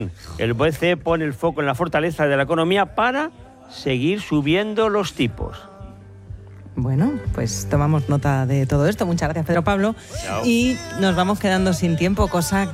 El BCE pone el foco en la fortaleza de la economía para seguir subiendo los tipos. Bueno, pues tomamos nota de todo esto. Muchas gracias, Pedro Pablo. Chao. Y nos vamos quedando sin tiempo, cosa